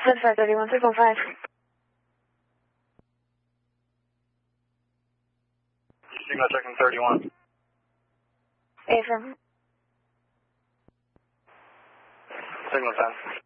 Certified 31, 3.5. Signal checking 31. Affirm. Signal 10.